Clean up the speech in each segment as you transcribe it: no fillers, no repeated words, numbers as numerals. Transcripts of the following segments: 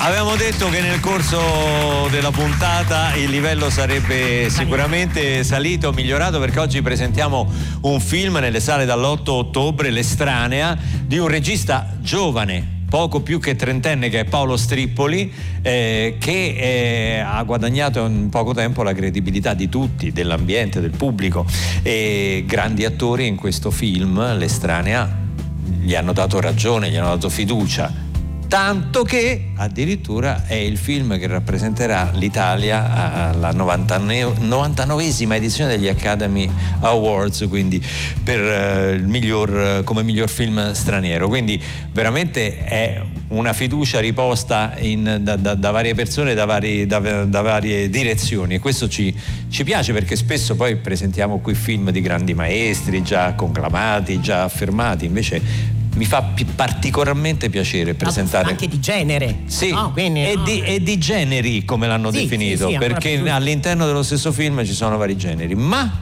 Avevamo detto che nel corso della puntata il livello sarebbe sicuramente salito, migliorato, perché oggi presentiamo un film nelle sale dall'8 ottobre, L'Estranea, di un regista giovane, poco più che trentenne, che è Paolo Strippoli, che ha guadagnato in poco tempo la credibilità di tutti, dell'ambiente, del pubblico, e grandi attori in questo film, L'Estranea, gli hanno dato ragione, gli hanno dato fiducia, tanto che addirittura è il film che rappresenterà l'Italia alla 99esima edizione degli Academy Awards, quindi per come miglior film straniero. Quindi veramente è una fiducia riposta da varie persone, da varie direzioni, e questo ci piace, perché spesso poi presentiamo qui film di grandi maestri già conclamati, già affermati. Invece mi fa particolarmente piacere presentare anche di genere, sì, no, quindi, e di generi, come l'hanno definito, sì, perché all'interno dello stesso film ci sono vari generi.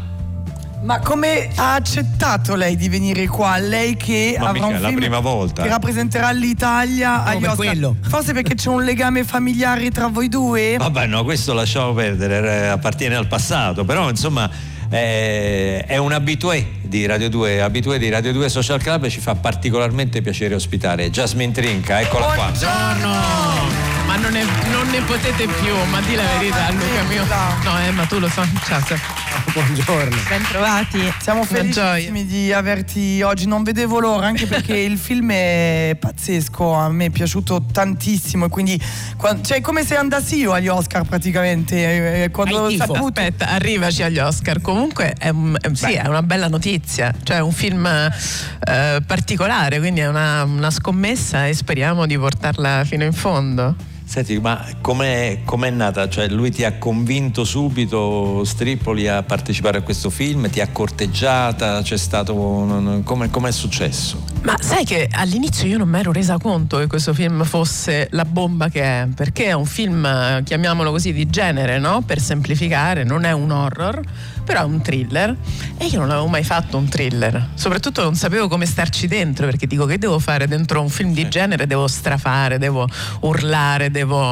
Ma come ha accettato lei di venire qua? Lei che avrà un film la prima volta che rappresenterà l'Italia agli Oscar. Quello. Forse perché c'è un legame familiare tra voi due? Vabbè, no, questo lasciamo perdere, appartiene al passato, però insomma è un abitué di Radio 2 Social Club, e ci fa particolarmente piacere ospitare Jasmine Trinca. Eccola qua. Buongiorno. Ma non ne potete più, ma di la verità, Luca mio. No, ma tu lo so. Ciao. Buongiorno. Ben trovati. Siamo felicissimi di averti oggi, non vedevo l'ora, anche perché il film è pazzesco, a me è piaciuto tantissimo, e quindi cioè come se andassi io agli Oscar praticamente, quando ho saputo. Aspetta, arrivaci agli Oscar. Comunque è una bella notizia, cioè un film particolare, quindi è una scommessa, e speriamo di portarla fino in fondo. Senti, ma com'è nata? Cioè, lui ti ha convinto subito, Strippoli, a partecipare a questo film? Ti ha corteggiata? C'è stato com'è successo? Ma sai che all'inizio io non mi ero resa conto che questo film fosse la bomba che è, perché è un film, chiamiamolo così, di genere, no? Per semplificare, non è un horror, però è un thriller, e io non avevo mai fatto un thriller, soprattutto non sapevo come starci dentro, perché dico, che devo fare dentro un film di genere? Devo strafare, devo urlare,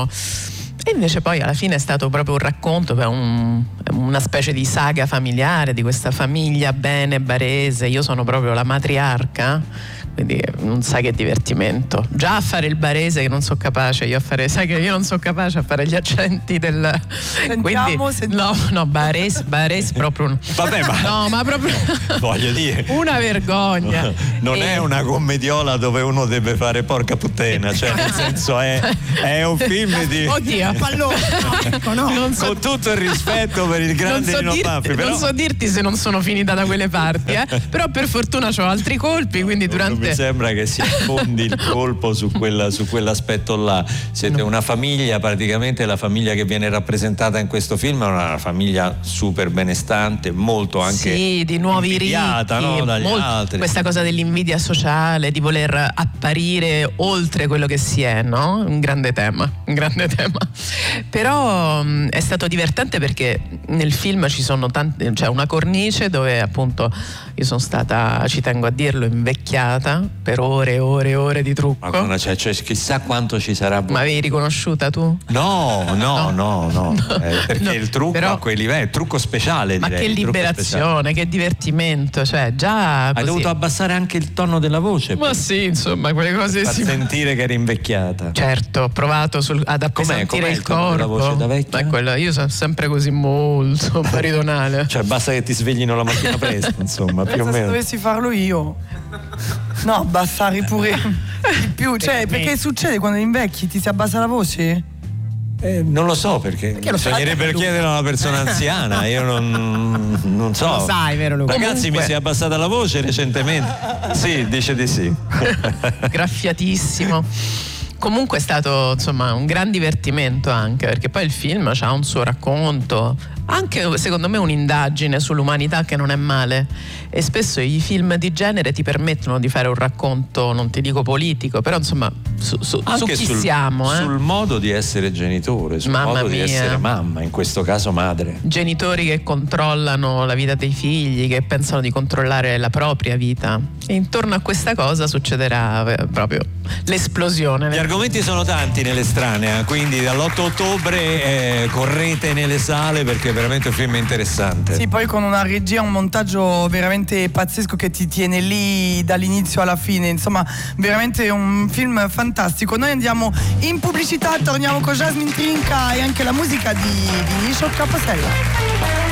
e invece poi alla fine è stato proprio un racconto, una specie di saga familiare di questa famiglia bene barese. Io sono proprio la matriarca, quindi non sai che divertimento. Già a fare il barese che non so capace, sai che io non so capace a fare gli accenti del... Sentiamo. No, barese proprio... Vabbè, ma proprio... Voglio dire... Una vergogna. Non è una commediola dove uno deve fare porca puttana, cioè nel senso è un film di... Oddio, pallone. No. Con tutto il rispetto per il grande Nino Banfi, però... Non so dirti se non sono finita da quelle parti, però per fortuna c'ho altri colpi, quindi durante... Mi sembra che si affondi il colpo su quell'aspetto là. Siete una famiglia, praticamente la famiglia che viene rappresentata in questo film è una famiglia super benestante, molto anche di nuovi invidiata, ricchi, no, dagli altri. Questa cosa dell'invidia sociale, di voler apparire oltre quello che si è, no? Un grande tema. Però è stato divertente perché nel film ci sono c'è una cornice dove appunto io sono stata, ci tengo a dirlo, invecchiata per ore e ore e ore di trucco. Ma cioè chissà quanto ci sarà. Ma avevi riconosciuta tu? No. Perché il trucco però, a quei livelli, il trucco speciale, ma direi. che liberazione, che divertimento, cioè già così. Hai dovuto abbassare anche il tono della voce. Ma sì, insomma, quelle cose per sentire che eri invecchiata. Certo, ho provato ad appesantire il corpo. La voce da vecchia? Io sono sempre così molto baridonale. Cioè basta che ti sveglino la mattina presto, insomma, più o meno. Se dovessi farlo io. No, abbassare pure di più, cioè perché succede quando invecchi, ti si abbassa la voce? Non lo so, perché bisognerebbe chiedere a una persona anziana. Io non so. Lo sai, vero Luca? Ragazzi, comunque... mi si è abbassata la voce recentemente. Sì, dice di sì. Graffiatissimo. Comunque è stato insomma un gran divertimento, anche perché poi il film ha un suo racconto, anche secondo me un'indagine sull'umanità che non è male, e spesso i film di genere ti permettono di fare un racconto, non ti dico politico, però insomma su chi siamo, sul modo di essere genitore, sul Mamma modo mia. di essere mamma, in questo caso madre. Genitori che controllano la vita dei figli, che pensano di controllare la propria vita, e intorno a questa cosa succederà proprio l'esplosione. Gli argomenti sono tanti nell'Estranea, quindi dall'8 ottobre correte nelle sale perché è veramente un film interessante. Sì, poi con una regia, un montaggio veramente pazzesco che ti tiene lì dall'inizio alla fine, insomma veramente un film fantastico. Noi andiamo in pubblicità, torniamo con Jasmine Trinca e anche la musica di Vinicio Capossela.